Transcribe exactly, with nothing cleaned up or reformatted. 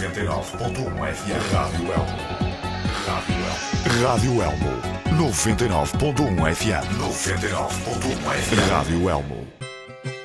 noventa e nove ponto um F M. Rádio Elmo. Rádio Elmo. noventa e nove ponto um F M. noventa e nove ponto um F M. Rádio Elmo.